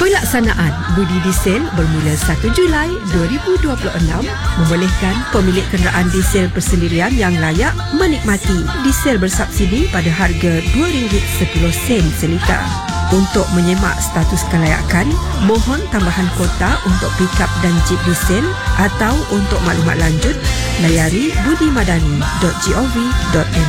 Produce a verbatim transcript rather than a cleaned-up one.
Pelaksanaan budi diesel bermula satu Julai dua ribu dua puluh enam membolehkan pemilik kenderaan diesel persendirian yang layak menikmati diesel bersubsidi pada harga dua ringgit sepuluh sen seliter. Untuk menyemak status kelayakan, mohon tambahan kota untuk pikap dan jeep diesel atau untuk maklumat lanjut, layari budimadani dot gov dot my.